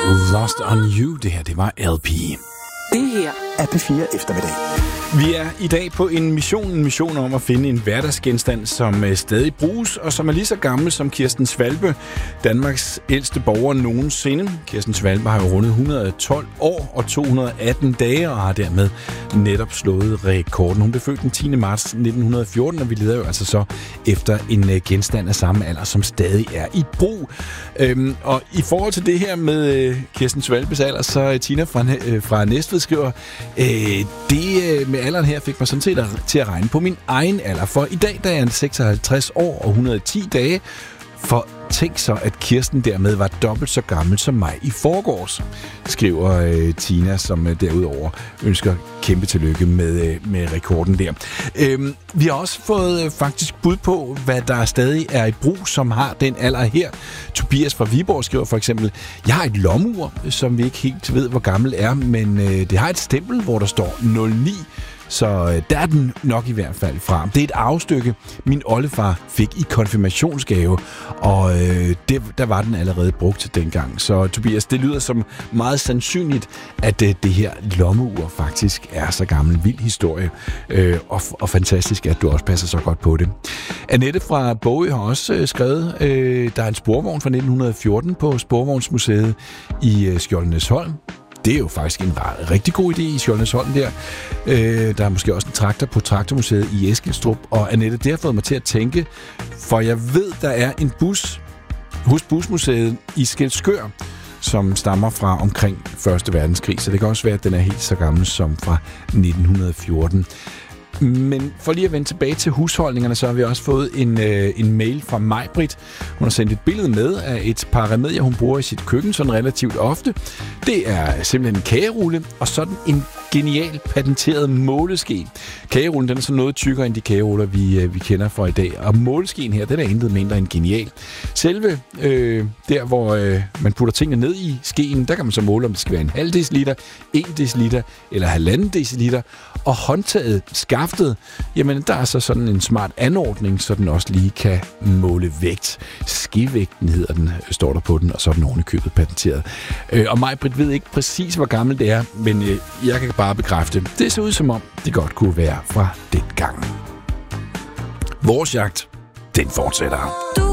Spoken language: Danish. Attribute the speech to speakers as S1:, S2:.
S1: Lost on You, det her, det var LP.
S2: Det her er P4 Eftermiddag.
S1: Vi er i dag på en mission om at finde en hverdagsgenstand, som stadig bruges, og som er lige så gammel som Kirsten Svalbe, Danmarks ældste borger nogensinde. Kirsten Svalbe har jo rundet 112 år og 218 dage, og har dermed netop slået rekorden. Hun blev født den 10. marts 1914, og vi leder jo altså så efter en genstand af samme alder, som stadig er i brug. Og i forhold til det her med Kirsten Svalbes alder, så Tina fra Næstved skriver, det med alderen her fik mig sådan set til at regne på min egen alder. For i dag, der er jeg 56 år og 110 dage. For tænk så, at Kirsten dermed var dobbelt så gammel som mig i forgårs, skriver Tina, som derudover ønsker kæmpe tillykke med rekorden der. Vi har også fået faktisk bud på, hvad der stadig er i brug, som har den alder her. Tobias fra Viborg skriver for eksempel, jeg har et lommeur, som vi ikke helt ved, hvor gammel er, men det har et stempel, hvor der står 09. Så der er den nok i hvert fald fra. Det er et arvestykke, min oldefar fik i konfirmationsgave, og der var den allerede brugt dengang. Så Tobias, det lyder som meget sandsynligt, at det her lommeur faktisk er så gammel. Vild historie, og fantastisk, at du også passer så godt på det. Annette fra Bogø har også skrevet, der er en sporvogn fra 1914 på Sporvognsmuseet i Skjoldenæsholm. Det er jo faktisk en rigtig god idé i Skjoldenæsholm der. Der er måske også en traktor på Traktormuseet i Eskilstrup. Og Annette, det har fået mig til at tænke, for jeg ved, der er en bus hos Busmuseet i Skælskør, som stammer fra omkring 1. verdenskrig. Så det kan også være, at den er helt så gammel som fra 1914. Men for lige at vende tilbage til husholdningerne, så har vi også fået en mail fra Maj-Brit. Hun har sendt et billede med af et par remedier, hun bruger i sit køkken sådan relativt ofte. Det er simpelthen en kagerulle og sådan en genial patenteret måleske. Kagerullen, den er så noget tykkere end de kageruller, vi kender fra i dag. Og måleskeen her, den er intet mindre end genial. Selve der, hvor man putter tingene ned i skeen, der kan man så måle, om det skal være en halv deciliter, 1 deciliter eller 1,5 deciliter. Og håndtaget, skaftet, jamen der er så sådan en smart anordning, så den også lige kan måle vægt. Skivægten hedder den, står der på den, og så er den ovenikøbet patenteret. Og Maj-Brit ved ikke præcis, hvor gammel det er, men jeg kan bare bekræfte, det ser ud som om, det godt kunne være fra den gang. Vores jagt, den fortsætter.